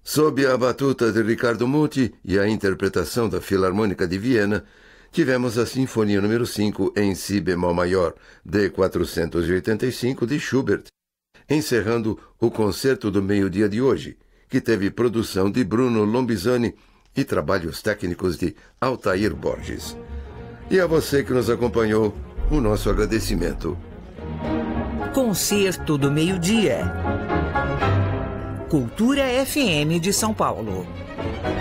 Sob a batuta de Ricardo Muti e a interpretação da Filarmônica de Viena, tivemos a Sinfonia número 5 em Si bemol maior, de 485 de Schubert, encerrando o Concerto do Meio-Dia de hoje, que teve produção de Bruno Lombisani e trabalhos técnicos de Altair Borges. E a você que nos acompanhou, o nosso agradecimento. Concerto do Meio-Dia. Cultura FM de São Paulo.